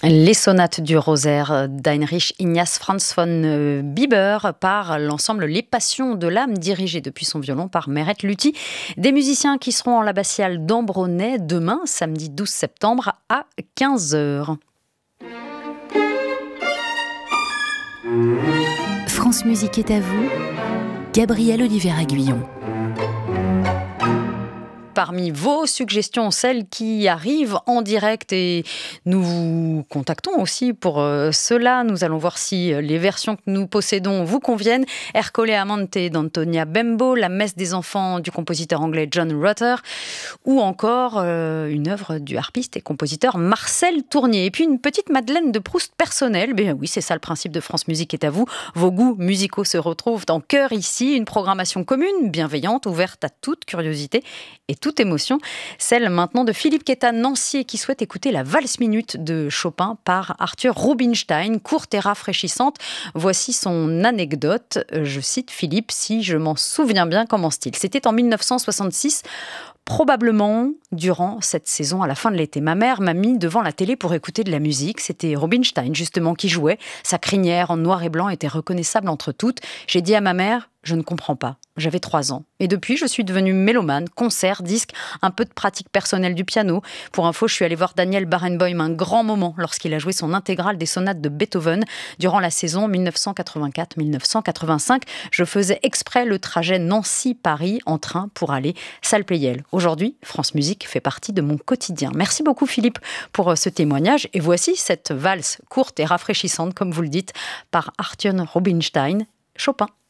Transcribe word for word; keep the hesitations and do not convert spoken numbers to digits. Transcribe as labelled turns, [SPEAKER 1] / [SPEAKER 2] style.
[SPEAKER 1] Les sonates du rosaire d'Heinrich Ignaz Franz von Bieber par l'ensemble Les Passions de l'âme, dirigé depuis son violon par Meret Luthi. Des musiciens qui seront en l'abbatiale d'Ambronay demain, samedi douze septembre à quinze heures.
[SPEAKER 2] France Musique est à vous, Gabriel Olivier-Aguillon.
[SPEAKER 1] Parmi vos suggestions, celles qui arrivent en direct, et nous vous contactons aussi pour euh, cela. Nous allons voir si les versions que nous possédons vous conviennent. Ercole Amante d'Antonia Bembo, La messe des enfants du compositeur anglais John Rutter, ou encore euh, une œuvre du harpiste et compositeur Marcel Tournier. Et puis une petite Madeleine de Proust personnelle. Ben oui, c'est ça le principe de France Musique est à vous. Vos goûts musicaux se retrouvent en chœur ici. Une programmation commune, bienveillante, ouverte à toute curiosité et toute émotion. Celle maintenant de Philippe Quetta Nancier qui souhaite écouter la valse minute de Chopin par Arthur Rubinstein, courte et rafraîchissante. Voici son anecdote. Je cite Philippe, si je m'en souviens bien, commence-t-il. C'était en dix-neuf cent soixante-six. Probablement, durant cette saison, à la fin de l'été, ma mère m'a mis devant la télé pour écouter de la musique. C'était Rubinstein, justement, qui jouait. Sa crinière en noir et blanc était reconnaissable entre toutes. J'ai dit à ma mère, je ne comprends pas. J'avais trois ans. Et depuis, je suis devenue mélomane, concert, disque, un peu de pratique personnelle du piano. Pour info, je suis allée voir Daniel Barenboim un grand moment lorsqu'il a joué son intégrale des sonates de Beethoven durant la saison dix-neuf cent quatre-vingt-quatre dix-neuf cent quatre-vingt-cinq. Je faisais exprès le trajet Nancy-Paris en train pour aller salle Pleyel. Aujourd'hui, France Musique fait partie de mon quotidien. Merci beaucoup Philippe pour ce témoignage. Et voici cette valse courte et rafraîchissante, comme vous le dites, par Arthur Rubinstein, Chopin.